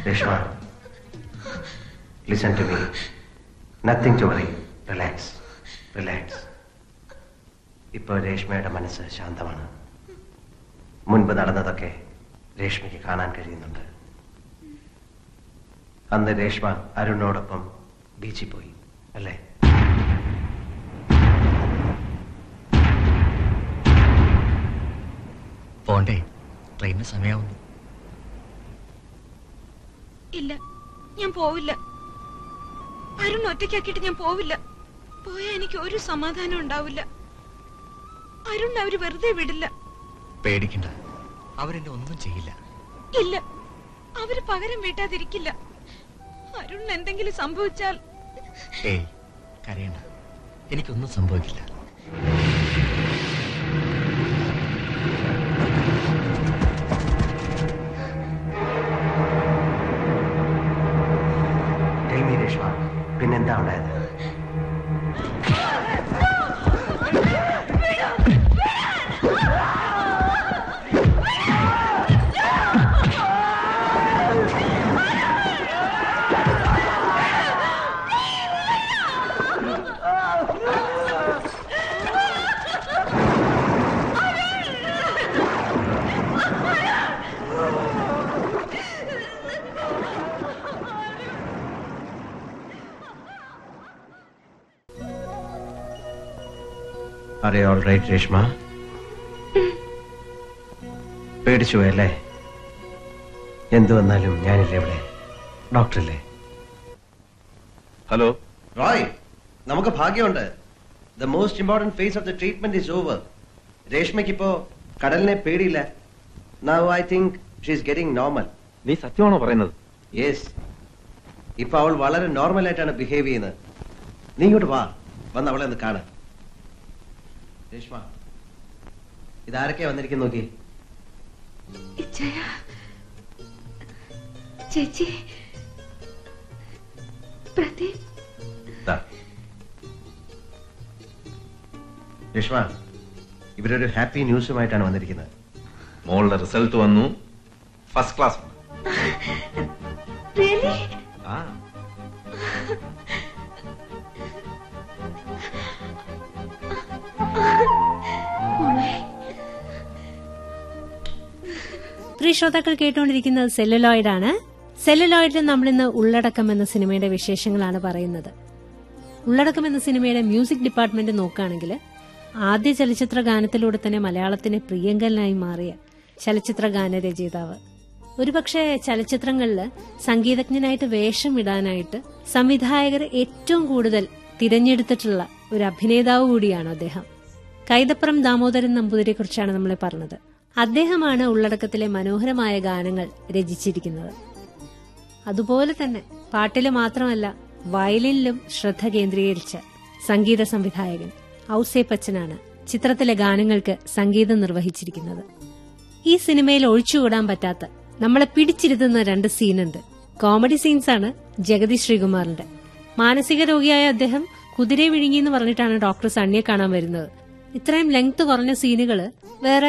Reshma, listen to me. Nothing to worry. Relax. Relax. ഇപ്പോൾ രേഷ്മയുടെ മനസ്സ് ശാന്തമാണ്. മുൻപ് നടന്നതൊക്കെ രേഷ്മയ്ക്ക് കാണാൻ കഴിയുന്നുണ്ട്. അന്ന് രേഷ്മ അരുണിനോടൊപ്പം ബീച്ചിൽ പോയി അല്ലേ? പോണ്ടേ? ട്രെയിനിന് സമയമാവുന്നു. ഇല്ല, ഞാൻ പോവില്ല. അരുൺ ഒറ്റയ്ക്കാക്കിയിട്ട് ഞാൻ പോവില്ല. പോയാൽ എനിക്ക് ഒരു സമാധാനം ഉണ്ടാവില്ല. അരുൺ അവര് വെറുതെ വിടില്ല. പേടിക്കണ്ട, അവരെന്നെ ഒന്നും ചെയ്യില്ല. ഇല്ല, അവര് പകരം വീട്ടാതിരിക്കില്ല. അരുൺ എന്തെങ്കിലും സംഭവിച്ചാൽ ഏയ് കരയണ്ട, എനിക്കൊന്നും സംഭവിക്കില്ല. രേഷ്മ, പിന്നെന്താ ഉണ്ടായത്? Are you all right, Reshma? പേടിച്ചു പോയല്ലേ? എന്തു വന്നാലും ഞാനില്ലേ ഇവിടെ? ഡോക്ടറല്ലേ? ഹലോ റോയ്, നമുക്ക് ഭാഗ്യമുണ്ട്. The most important phase of the treatment is over. രേഷ്മയ്ക്ക് ഇപ്പോ കടലിനെ പേടിയില്ല. Now I think she is getting normal. നീ സത്യമാണോ പറയുന്നത്? Yes. ഇപ്പൊ അവൾ വളരെ നോർമൽ ആയിട്ടാണ് ബിഹേവ് ചെയ്യുന്നത്. നീ ഇങ്ങോട്ട് വാ, വന്ന് അവളെ ഒന്ന് കാണാൻ. രേഷ്മ, ഇതാരൊക്കെയാ വന്നിരിക്കുന്നു നോക്കി. ചേച്ചി, പ്രദീപ്. രേഷ്മ, ഇവരൊരു ഹാപ്പി ന്യൂസുമായിട്ടാണ് വന്നിരിക്കുന്നത്. മോളുടെ റിസൾട്ട് വന്നു, ഫസ്റ്റ് ക്ലാസ്. പ്രിയ ശ്രോതാക്കൾ കേട്ടുകൊണ്ടിരിക്കുന്നത് സെല്ലുലോയിഡ് ആണ്. സെല്ലുലോയിഡിൽ നമ്മളിന്ന് ഉള്ളടക്കം എന്ന സിനിമയുടെ വിശേഷങ്ങളാണ് പറയുന്നത്. ഉള്ളടക്കം എന്ന സിനിമയുടെ മ്യൂസിക് ഡിപ്പാർട്ട്മെന്റ് നോക്കുകയാണെങ്കിൽ ആദ്യ ചലച്ചിത്ര ഗാനത്തിലൂടെ തന്നെ മലയാളത്തിന് പ്രിയങ്കരനായി മാറിയ ചലച്ചിത്ര ഗാന രചയിതാവ്. ഒരുപക്ഷെ ചലച്ചിത്രങ്ങളിൽ സംഗീതജ്ഞനായിട്ട് വേഷം ഇടാനായിട്ട് സംവിധായകർ ഏറ്റവും കൂടുതൽ തിരഞ്ഞെടുത്തിട്ടുള്ള ഒരു അഭിനേതാവ് കൂടിയാണ് അദ്ദേഹം. കൈതപ്പുറം ദാമോദരൻ നമ്പൂതിരിയെ കുറിച്ചാണ് നമ്മൾ പറഞ്ഞത്. അദ്ദേഹമാണ് ഉള്ളടക്കത്തിലെ മനോഹരമായ ഗാനങ്ങൾ രചിച്ചിരിക്കുന്നത്. അതുപോലെ തന്നെ പാട്ടില് മാത്രമല്ല വയലിനിലും ശ്രദ്ധ കേന്ദ്രീകരിച്ച സംഗീത സംവിധായകൻ ഔസേപ്പച്ചനാണ് ചിത്രത്തിലെ ഗാനങ്ങൾക്ക് സംഗീതം നിർവഹിച്ചിരിക്കുന്നത്. ഈ സിനിമയിൽ ഒഴിച്ചുകൂടാൻ പറ്റാത്ത, നമ്മളെ പിടിച്ചിരുത്തുന്ന 2 സീനുണ്ട്. കോമഡി സീൻസാണ് ജഗതി ശ്രീകുമാറിന്റെ. മാനസിക രോഗിയായ അദ്ദേഹം കുതിരയെ വിഴുങ്ങി എന്ന് പറഞ്ഞിട്ടാണ് ഡോക്ടർ സണ്ണിയെ കാണാൻ വരുന്നത്. ഇത്രയും ലെങ്ത് കുറഞ്ഞ സീനുകള് വേറെ